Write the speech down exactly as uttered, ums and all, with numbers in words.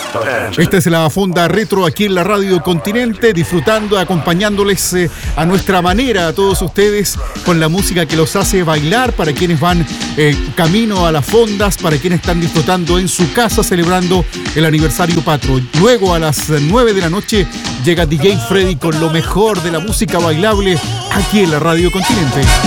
Esta es la Fonda Retro aquí en la Radio Continente, disfrutando, acompañándoles eh, a nuestra manera a todos ustedes con la música que los hace bailar, para quienes van eh, camino a las fondas, para quienes están disfrutando en su casa celebrando el aniversario patrio. Luego a las nueve de la noche llega D J Freddy con lo mejor de la música bailable aquí en la Radio Continente.